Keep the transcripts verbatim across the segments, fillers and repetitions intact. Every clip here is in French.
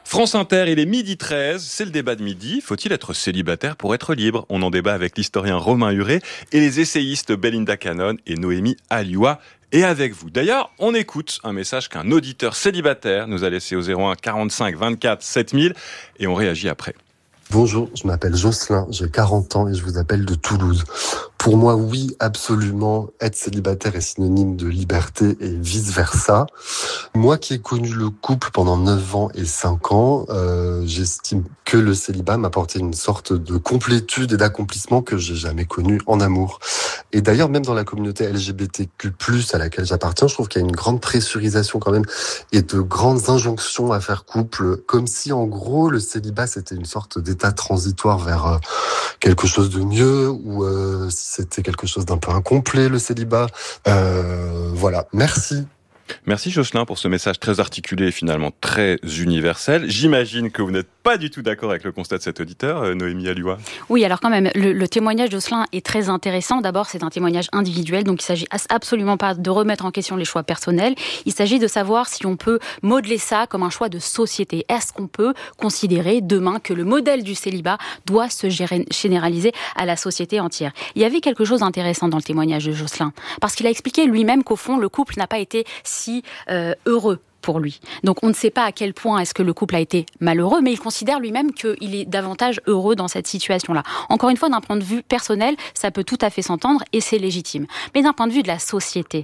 France Inter, il est midi treize, c'est le débat de midi. Faut-il être célibataire pour être libre ? On en débat avec l'historien Romain Huré et les essayistes Belinda Cannon et Noémie Alioua. Et avec vous. D'ailleurs, on écoute un message qu'un auditeur célibataire nous a laissé au zéro un quarante-cinq vingt-quatre sept mille et on réagit après. Bonjour, je m'appelle Jocelyn, j'ai quarante ans et je vous appelle de Toulouse. Pour moi, oui, absolument, être célibataire est synonyme de liberté et vice-versa. Moi qui ai connu le couple pendant neuf ans et cinq ans, euh, j'estime que le célibat m'apportait une sorte de complétude et d'accomplissement que j'ai jamais connu en amour. Et d'ailleurs, même dans la communauté L G B T Q plus, à laquelle j'appartiens, je trouve qu'il y a une grande pressurisation quand même et de grandes injonctions à faire couple, comme si en gros le célibat c'était une sorte d'état transitoire vers euh, quelque chose de mieux, ou euh, si c'était quelque chose d'un peu incomplet, le célibat. Euh, voilà, merci. Merci Jocelyn pour ce message très articulé et finalement très universel. J'imagine que vous n'êtes pas du tout d'accord avec le constat de cet auditeur, euh, Noémie Alioua. Oui, alors quand même, le, le témoignage de Jocelyn est très intéressant. D'abord, c'est un témoignage individuel, donc il ne s'agit absolument pas de remettre en question les choix personnels. Il s'agit de savoir si on peut modeler ça comme un choix de société. Est-ce qu'on peut considérer demain que le modèle du célibat doit se généraliser à la société entière ? Il y avait quelque chose d'intéressant dans le témoignage de Jocelyn, parce qu'il a expliqué lui-même qu'au fond, le couple n'a pas été si euh, heureux pour lui. Donc on ne sait pas à quel point est-ce que le couple a été malheureux, mais il considère lui-même qu'il est davantage heureux dans cette situation-là. Encore une fois, d'un point de vue personnel, ça peut tout à fait s'entendre et c'est légitime. Mais d'un point de vue de la société,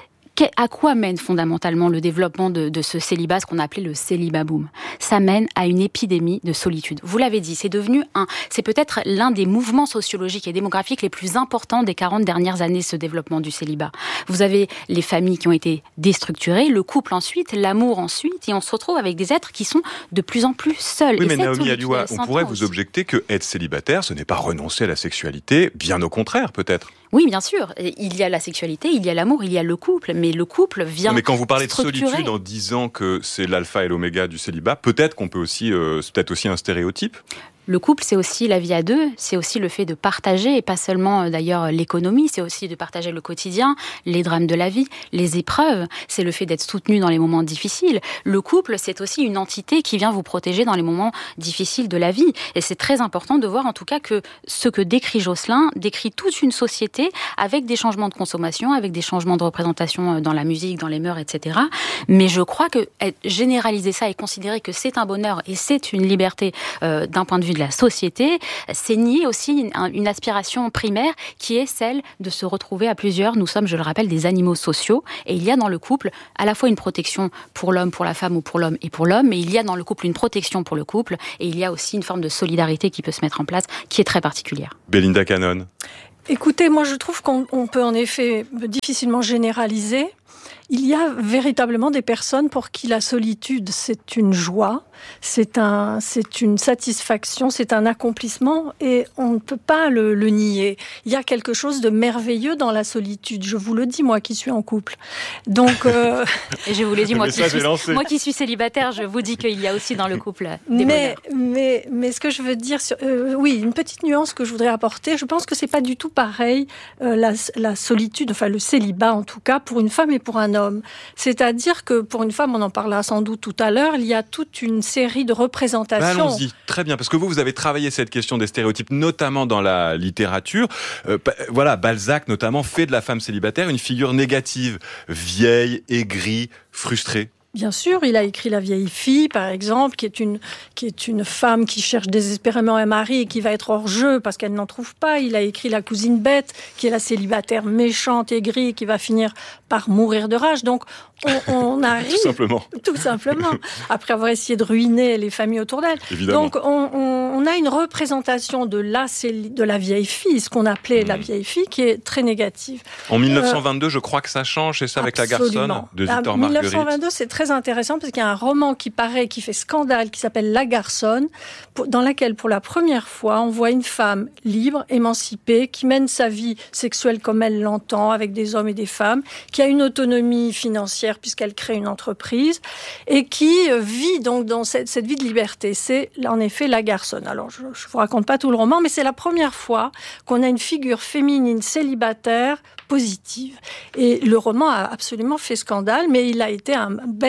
à quoi mène fondamentalement le développement de, de ce célibat, ce qu'on a appelé le célibat boom ? Ça mène à une épidémie de solitude. Vous l'avez dit, c'est devenu un, c'est peut-être l'un des mouvements sociologiques et démographiques les plus importants des quarante dernières années, ce développement du célibat. Vous avez les familles qui ont été déstructurées, le couple ensuite, l'amour ensuite, et on se retrouve avec des êtres qui sont de plus en plus seuls. Oui, et mais Naomi Alioua, on pourrait vous aussi. objecter que être célibataire, ce n'est pas renoncer à la sexualité, bien au contraire peut-être. Oui, bien sûr. Il y a la sexualité, il y a l'amour, il y a le couple, mais le couple vient non, mais quand vous parlez de structurer. solitude en disant que c'est l'alpha et l'oméga du célibat, peut-être qu'on peut aussi, euh, c'est peut-être aussi un stéréotype. Le couple, c'est aussi la vie à deux, c'est aussi le fait de partager, et pas seulement d'ailleurs l'économie, c'est aussi de partager le quotidien, les drames de la vie, les épreuves, c'est le fait d'être soutenu dans les moments difficiles. Le couple, c'est aussi une entité qui vient vous protéger dans les moments difficiles de la vie. Et c'est très important de voir en tout cas que ce que décrit Jocelyn décrit toute une société avec des changements de consommation, avec des changements de représentation dans la musique, dans les mœurs, et cetera. Mais je crois que généraliser ça et considérer que c'est un bonheur et c'est une liberté euh, d'un point de vue de la société, c'est nier aussi une, une aspiration primaire qui est celle de se retrouver à plusieurs. Nous sommes, je le rappelle, des animaux sociaux et il y a dans le couple à la fois une protection pour l'homme, pour la femme ou pour l'homme et pour l'homme, mais il y a dans le couple une protection pour le couple et il y a aussi une forme de solidarité qui peut se mettre en place qui est très particulière. Belinda Cannon. Écoutez, moi je trouve qu'on on peut en effet difficilement généraliser. Il y a véritablement des personnes pour qui la solitude, c'est une joie, c'est, un, c'est une satisfaction, c'est un accomplissement et on ne peut pas le, le nier. Il y a quelque chose de merveilleux dans la solitude, je vous le dis, moi qui suis en couple. Donc, euh... et je vous l'ai dit, moi qui, suis, moi qui suis célibataire, je vous dis qu'il y a aussi dans le couple des mais, mais, mais ce que je veux dire, sur, euh, oui, une petite nuance que je voudrais apporter, je pense que c'est pas du tout pareil, euh, la, la solitude, enfin le célibat en tout cas, pour une femme et pour un homme. C'est-à-dire que pour une femme, on en parlera sans doute tout à l'heure, il y a toute une série de représentations. Ben allons-y, très bien, parce que vous, vous avez travaillé cette question des stéréotypes, notamment dans la littérature. Euh, voilà, Balzac, notamment, fait de la femme célibataire une figure négative, vieille, aigrie, frustrée. Bien sûr, il a écrit La vieille fille, par exemple, qui est une, qui est une femme qui cherche désespérément un mari et qui va être hors jeu parce qu'elle n'en trouve pas. Il a écrit La cousine bête, qui est la célibataire méchante, aigrie, et qui va finir par mourir de rage. Donc, on, on arrive... tout simplement. Tout simplement. Après avoir essayé de ruiner les familles autour d'elle. Évidemment. Donc, on, on, on a une représentation de la, de la vieille fille, ce qu'on appelait mmh. la vieille fille, qui est très négative. En dix-neuf cent vingt-deux, euh, je crois que ça change, c'est ça, avec absolument. La Garçonne, de Victor En Marguerite. dix-neuf cent vingt-deux, c'est très intéressant parce qu'il y a un roman qui paraît, qui fait scandale, qui s'appelle La Garçonne, pour, dans laquelle, pour la première fois, on voit une femme libre, émancipée, qui mène sa vie sexuelle comme elle l'entend, avec des hommes et des femmes, qui a une autonomie financière puisqu'elle crée une entreprise et qui vit donc dans cette, cette vie de liberté. C'est en effet La Garçonne. Alors, je ne vous raconte pas tout le roman, mais c'est la première fois qu'on a une figure féminine célibataire positive. Et le roman a absolument fait scandale, mais il a été un best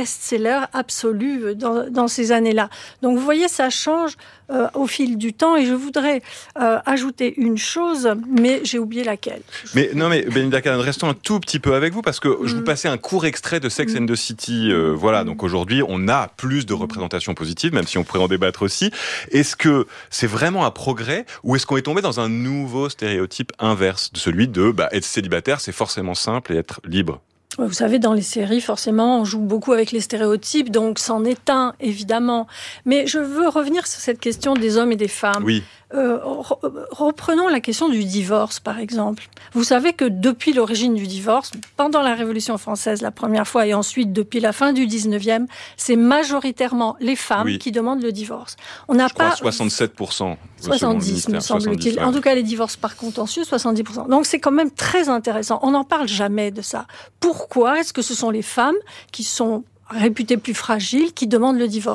best-seller absolu dans, dans ces années-là. Donc vous voyez, ça change euh, au fil du temps et je voudrais euh, ajouter une chose, mais j'ai oublié laquelle. Mais non, mais Belinda Cannon, restons un tout petit peu avec vous parce que mm. je vous passais un court extrait de Sex mm. and the City. Euh, voilà, mm. donc aujourd'hui, on a plus de représentation positive, même si on pourrait en débattre aussi. Est-ce que c'est vraiment un progrès ou est-ce qu'on est tombé dans un nouveau stéréotype inverse de celui de bah, être célibataire, c'est forcément simple et être libre? Vous savez, dans les séries, forcément, on joue beaucoup avec les stéréotypes, donc c'en est un, évidemment. Mais je veux revenir sur cette question des hommes et des femmes. Oui. Euh, reprenons la question du divorce, par exemple. Vous savez que depuis l'origine du divorce, pendant la Révolution française la première fois et ensuite depuis la fin du dix-neuvième, c'est majoritairement les femmes oui. qui demandent le divorce. On n'a Je pas crois soixante-sept pour cent. soixante-dix, me semble-t-il. Ouais. En tout cas, les divorces par contentieux, soixante-dix pour cent. Donc c'est quand même très intéressant. On n'en parle jamais de ça. Pourquoi est-ce que ce sont les femmes qui sont réputées plus fragiles qui demandent le divorce ?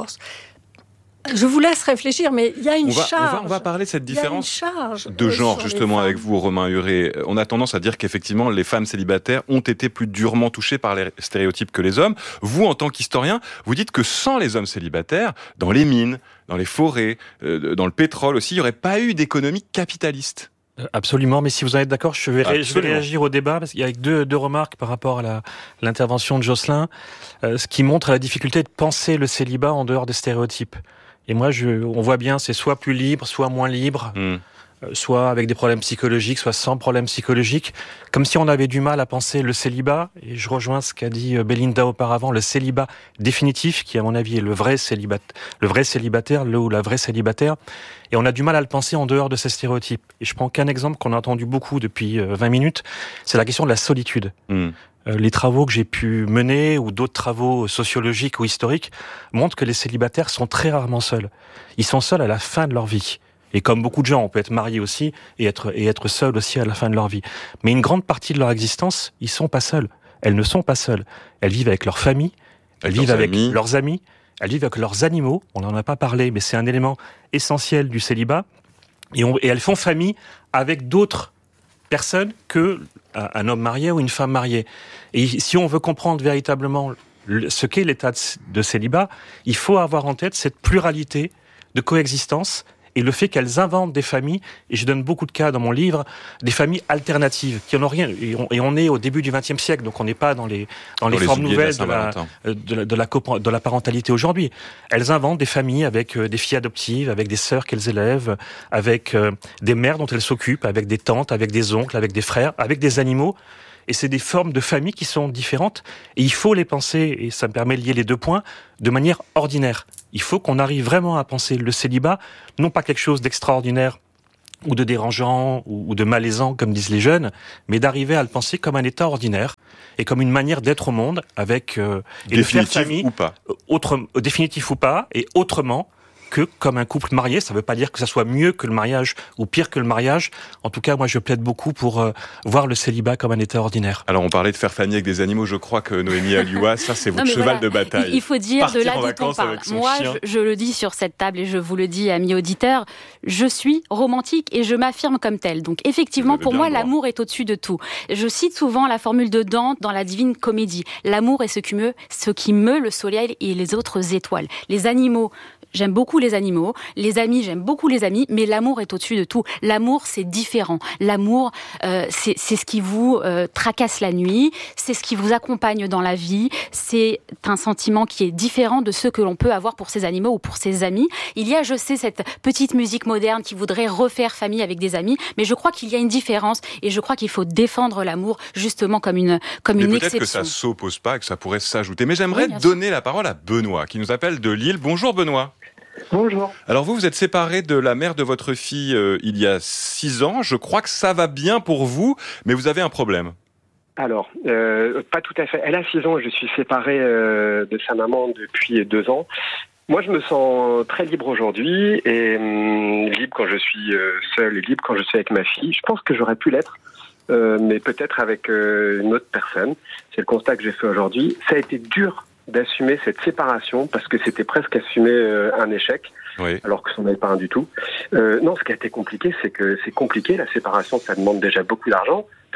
Je vous laisse réfléchir, mais il y a une on va, charge. On va, on va parler de cette différence de euh, genre, justement, avec vous, Romain Huré. On a tendance à dire qu'effectivement, les femmes célibataires ont été plus durement touchées par les stéréotypes que les hommes. Vous, en tant qu'historien, vous dites que sans les hommes célibataires, dans les mines, dans les forêts, euh, dans le pétrole aussi, il n'y aurait pas eu d'économie capitaliste. Absolument, mais si vous en êtes d'accord, je vais, ré- je vais réagir au débat, parce qu'il y a deux, deux remarques par rapport à la, l'intervention de Jocelyn, euh, ce qui montre la difficulté de penser le célibat en dehors des stéréotypes. Et moi, je, on voit bien, c'est soit plus libre, soit moins libre, mmh. euh, soit avec des problèmes psychologiques, soit sans problèmes psychologiques, comme si on avait du mal à penser le célibat, et je rejoins ce qu'a dit Belinda auparavant, le célibat définitif, qui à mon avis est le vrai célibat, le vrai célibataire, le ou la vraie célibataire, et on a du mal à le penser en dehors de ces stéréotypes. Et je prends qu'un exemple qu'on a entendu beaucoup depuis vingt minutes, c'est la question de la solitude. Mmh. Les travaux que j'ai pu mener, ou d'autres travaux sociologiques ou historiques, montrent que les célibataires sont très rarement seuls. Ils sont seuls à la fin de leur vie. Et comme beaucoup de gens, on peut être marié aussi, et être, et être seul aussi à la fin de leur vie. Mais une grande partie de leur existence, ils sont pas seuls. Elles ne sont pas seules. Elles vivent avec leur famille, elles vivent avec amis. leurs amis, elles vivent avec leurs animaux. On n'en a pas parlé, mais c'est un élément essentiel du célibat. Et, on, et elles font famille avec d'autres personne que un homme marié ou une femme mariée. Et si on veut comprendre véritablement ce qu'est l'état de célibat, il faut avoir en tête cette pluralité de coexistence et le fait qu'elles inventent des familles, et je donne beaucoup de cas dans mon livre, des familles alternatives, qui n'ont rien, et on, et on est au début du vingtième siècle, donc on n'est pas dans les, dans, dans les, les formes nouvelles de la, de, la, de, la, de la parentalité aujourd'hui. Elles inventent des familles avec des filles adoptives, avec des sœurs qu'elles élèvent, avec des mères dont elles s'occupent, avec des tantes, avec des oncles, avec des frères, avec des animaux. Et c'est des formes de famille qui sont différentes, et il faut les penser, et ça me permet de lier les deux points, de manière ordinaire. Il faut qu'on arrive vraiment à penser le célibat, non pas quelque chose d'extraordinaire, ou de dérangeant, ou de malaisant, comme disent les jeunes, mais d'arriver à le penser comme un état ordinaire, et comme une manière d'être au monde, avec... Euh, et définitif de faire famille, ou pas autre, Définitif ou pas, et autrement, que comme un couple marié. Ça ne veut pas dire que ça soit mieux que le mariage ou pire que le mariage. En tout cas, moi, je plaide beaucoup pour euh, voir le célibat comme un état ordinaire. Alors, on parlait de faire famille avec des animaux. Je crois que Noémie Alioua, ça, c'est votre non, cheval voilà. de bataille. Il faut dire Partir de là d'où on parle. Moi, je, je le dis sur cette table et je vous le dis, amis auditeurs, je suis romantique et je m'affirme comme telle. Donc, effectivement, pour moi, l'amour est au-dessus de tout. Je cite souvent la formule de Dante dans la Divine Comédie. L'amour est ce qui meut, ce qui meut le soleil et les autres étoiles. Les animaux, j'aime beaucoup les animaux, les amis, j'aime beaucoup les amis, mais l'amour est au-dessus de tout. L'amour, c'est différent. L'amour, euh, c'est, c'est ce qui vous euh, tracasse la nuit, c'est ce qui vous accompagne dans la vie, c'est un sentiment qui est différent de ceux que l'on peut avoir pour ses animaux ou pour ses amis. Il y a, je sais, cette petite musique moderne qui voudrait refaire famille avec des amis, mais je crois qu'il y a une différence et je crois qu'il faut défendre l'amour justement comme une, comme mais une peut-être exception. Peut-être que ça s'oppose pas, que ça pourrait s'ajouter. Mais j'aimerais oui, donner sûr. la parole à Benoît, qui nous appelle de Lille. Bonjour Benoît. Bonjour. Alors vous, vous êtes séparé de la mère de votre fille euh, il y a six ans. Je crois que ça va bien pour vous, mais vous avez un problème. Alors, euh, pas tout à fait. Elle a six ans et je suis séparé euh, de sa maman depuis deux ans. Moi, je me sens très libre aujourd'hui et hum, libre quand je suis euh, seul et libre quand je suis avec ma fille. Je pense que j'aurais pu l'être, euh, mais peut-être avec euh, une autre personne. C'est le constat que j'ai fait aujourd'hui. Ça a été dur d'assumer cette séparation parce que c'était presque assumer euh, un échec, oui. alors que ce n'en est pas un du tout. Euh, non, ce qui a été compliqué, c'est que c'est compliqué, la séparation, ça demande déjà beaucoup d'argent,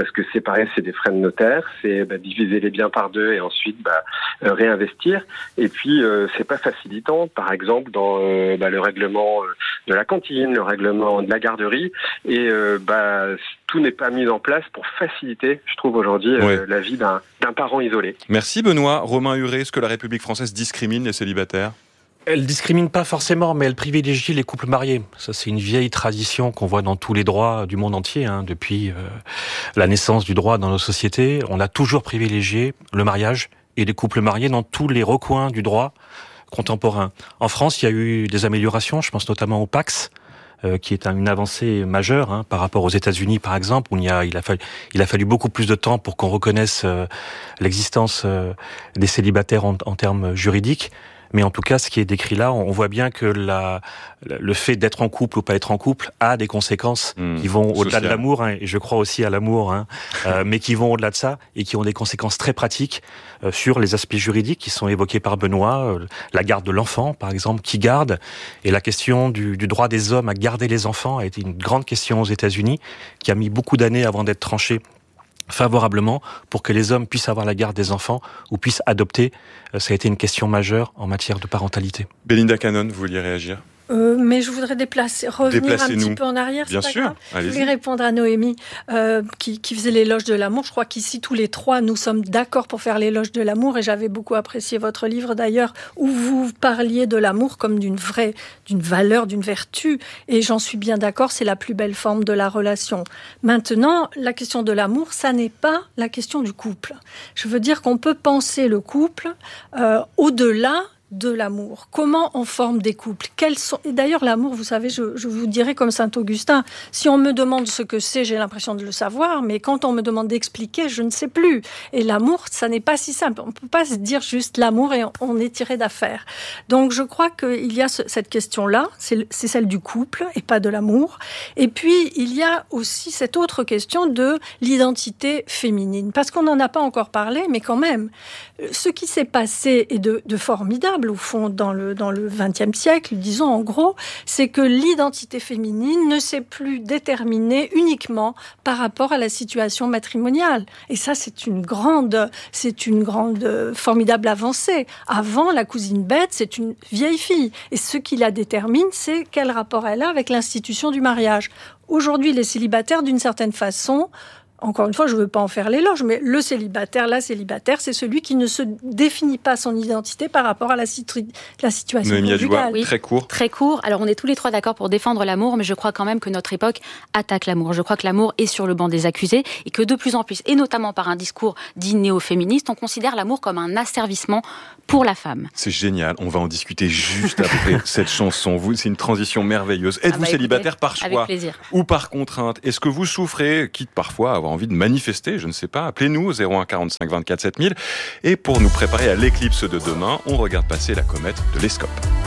parce que séparer, c'est des frais de notaire, c'est bah, diviser les biens par deux et ensuite bah, euh, réinvestir. Et puis, euh, c'est pas facilitant. Par exemple, dans euh, bah, le règlement de la cantine, le règlement de la garderie, et euh, bah, tout n'est pas mis en place pour faciliter, je trouve, aujourd'hui, euh, ouais. la vie d'un, d'un parent isolé. Merci Benoît. Romain Huré, est-ce que la République française discrimine les célibataires ? Elle discrimine pas forcément, mais elle privilégie les couples mariés. Ça, c'est une vieille tradition qu'on voit dans tous les droits du monde entier, hein, depuis euh, la naissance du droit dans nos sociétés. On a toujours privilégié le mariage et les couples mariés dans tous les recoins du droit contemporain. En France, il y a eu des améliorations, je pense notamment au Pacs, euh, qui est une avancée majeure hein, par rapport aux États-Unis, par exemple, où il, y a, il, a fallu, il a fallu beaucoup plus de temps pour qu'on reconnaisse euh, l'existence euh, des célibataires en, en termes juridiques. Mais en tout cas, ce qui est décrit là, on voit bien que la, le fait d'être en couple ou pas être en couple a des conséquences mmh, qui vont au-delà social. de l'amour, hein, et je crois aussi à l'amour, hein, euh, mais qui vont au-delà de ça et qui ont des conséquences très pratiques euh, sur les aspects juridiques qui sont évoqués par Benoît, euh, la garde de l'enfant, par exemple, qui garde, et la question du, du droit des hommes à garder les enfants a été une grande question aux États-Unis, qui a mis beaucoup d'années avant d'être tranchée favorablement pour que les hommes puissent avoir la garde des enfants ou puissent adopter. Ça a été une question majeure en matière de parentalité. Belinda Cannon, vous vouliez réagir ? Euh, mais je voudrais déplacer, revenir un petit peu en arrière. Bien c'est sûr, pas grave. allez-y. Je voulais répondre à Noémie euh, qui, qui faisait l'éloge de l'amour. Je crois qu'ici, tous les trois, nous sommes d'accord pour faire l'éloge de l'amour. Et j'avais beaucoup apprécié votre livre d'ailleurs, où vous parliez de l'amour comme d'une vraie, d'une valeur, d'une vertu. Et j'en suis bien d'accord, c'est la plus belle forme de la relation. Maintenant, la question de l'amour, ça n'est pas la question du couple. Je veux dire qu'on peut penser le couple euh, au-delà de l'amour. Comment on forme des couples ? Quels sont... Et d'ailleurs, l'amour, vous savez, je, je vous dirais comme Saint-Augustin, si on me demande ce que c'est, j'ai l'impression de le savoir, mais quand on me demande d'expliquer, je ne sais plus. Et l'amour, ça n'est pas si simple. On ne peut pas se dire juste l'amour et on, on est tiré d'affaire. Donc, je crois qu'il y a ce, cette question-là, c'est, c'est celle du couple et pas de l'amour. Et puis, il y a aussi cette autre question de l'identité féminine. Parce qu'on n'en a pas encore parlé, mais quand même, ce qui s'est passé est de, de formidable au fond, dans le, dans le vingtième siècle, disons en gros, c'est que l'identité féminine ne s'est plus déterminée uniquement par rapport à la situation matrimoniale. Et ça, c'est une grande, c'est une grande, euh, formidable avancée. Avant, la cousine bête, c'est une vieille fille. Et ce qui la détermine, c'est quel rapport elle a avec l'institution du mariage. Aujourd'hui, les célibataires, d'une certaine façon, encore une fois, je ne veux pas en faire l'éloge, mais le célibataire, la célibataire, c'est celui qui ne se définit pas son identité par rapport à la, situ- la situation Noémie conjugale. Oui, très court. Très court. Alors, on est tous les trois d'accord pour défendre l'amour, mais je crois quand même que notre époque attaque l'amour. Je crois que l'amour est sur le banc des accusés et que de plus en plus, et notamment par un discours dit néo-féministe, on considère l'amour comme un asservissement pour la femme. C'est génial. On va en discuter juste après cette chanson. Vous, c'est une transition merveilleuse. Êtes-vous ah bah, célibataire écoutez, par choix ou par contrainte ? Est-ce que vous souffrez, quitte parfois à avoir envie de manifester, je ne sais pas, appelez-nous au zéro un quarante-cinq vingt-quatre sept mille. Et pour nous préparer à l'éclipse de demain, on regarde passer la comète de l'Escope.